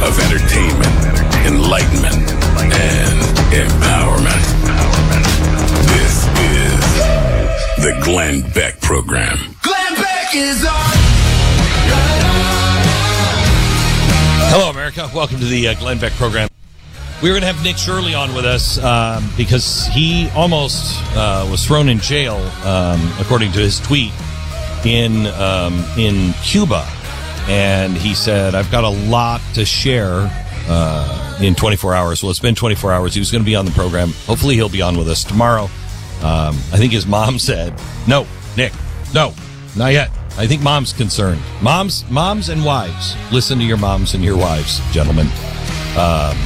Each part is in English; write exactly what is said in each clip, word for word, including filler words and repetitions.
of entertainment, enlightenment, and empowerment. This is the Glenn Beck Program. Glenn Beck is on. Hello, America. Welcome to the uh, Glenn Beck Program. We're going to have Nick Shirley on with us um, because he almost uh, was thrown in jail, um, according to his tweet, in um, in Cuba. And he said, I've got a lot to share uh, in twenty-four hours. Well, it's been twenty-four hours. He was going to be on the program. Hopefully he'll be on with us tomorrow. Um, I think his mom said, no, Nick, no, not yet. I think mom's concerned. Moms, moms and wives. Listen to your moms and your wives, gentlemen. Um,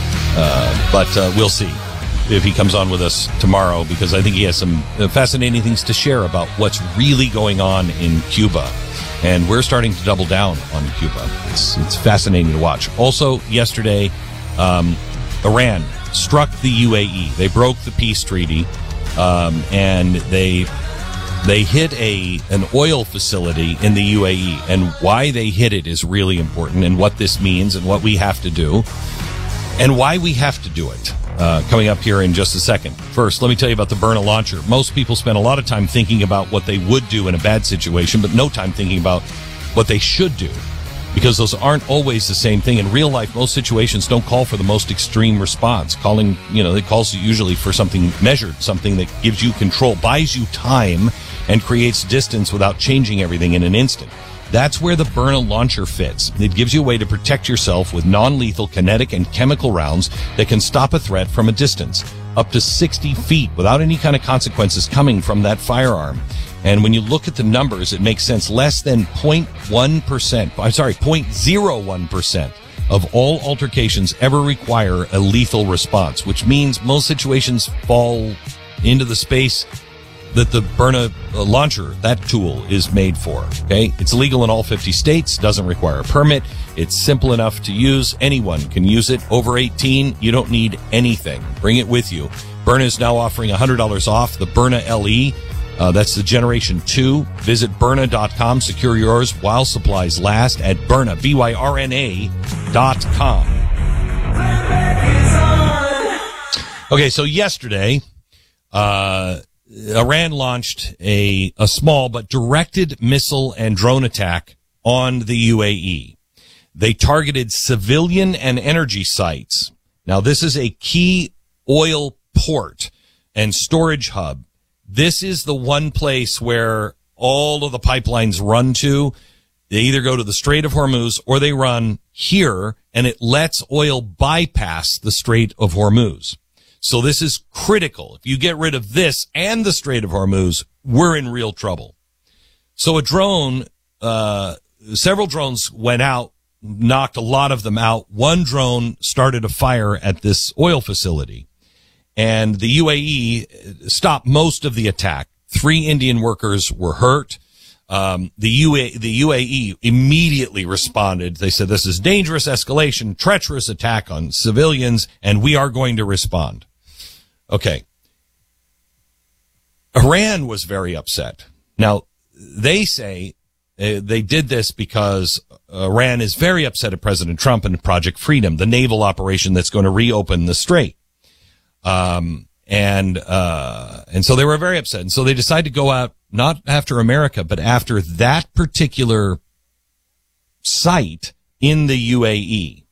uh, but uh, we'll see if he comes on with us tomorrow, because I think he has some fascinating things to share about what's really going on in Cuba. And we're starting to double down on Cuba. It's, it's fascinating to watch. Also, yesterday, um, Iran struck the U A E. They broke the peace treaty, um, and they... They hit a an oil facility in the U A E, and why they hit it is really important, and what this means and what we have to do and why we have to do it. Uh, coming up here in just a second. First, let me tell you about the Byrna launcher. Most people spend a lot of time thinking about what they would do in a bad situation, but no time thinking about what they should do, because those aren't always the same thing. In real life, most situations don't call for the most extreme response. Calling, you know, it calls usually for something measured, something that gives you control, buys you time, and creates distance without changing everything in an instant. That's where the Byrna launcher fits. It gives you a way to protect yourself with non-lethal kinetic and chemical rounds that can stop a threat from a distance, up to sixty feet, without any kind of consequences coming from that firearm. And when you look at the numbers, it makes sense. Less than zero point one percent, I'm sorry, zero point zero one percent of all altercations ever require a lethal response, which means most situations fall into the space that the Byrna launcher, that tool, is made for. Okay, it's legal in all fifty states, doesn't require a permit. It's simple enough to use. Anyone can use it. Over eighteen, you don't need anything. Bring it with you. Byrna is now offering one hundred dollars off the Byrna L E. Uh, that's the Generation two. Visit Byrna dot com. Secure yours while supplies last at Byrna, B Y R N A dot com. Okay, so yesterday, uh, Iran launched a, a small but directed missile and drone attack on the U A E. They targeted civilian and energy sites. Now, this is a key oil port and storage hub. This is the one place where all of the pipelines run to. They either go to the Strait of Hormuz or they run here, and it lets oil bypass the Strait of Hormuz. So this is critical. If you get rid of this and the Strait of Hormuz, we're in real trouble. So a drone, uh, several drones went out, knocked a lot of them out. One drone started a fire at this oil facility, and the U A E stopped most of the attack. Three Indian workers were hurt. Um, the U A, the U A E immediately responded. They said, this is dangerous escalation, treacherous attack on civilians, and we are going to respond. Okay. Iran was very upset. Now, they say uh, they did this because Iran is very upset at President Trump and Project Freedom, the naval operation that's going to reopen the strait. Um, and, uh, and so they were very upset. And so they decided to go out, not after America, but after that particular site in the U A E.